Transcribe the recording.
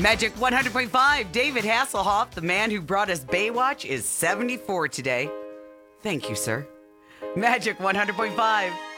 Magic 100.5, David Hasselhoff, the man who brought us Baywatch, is 74 today. Thank you, sir. Magic 100.5.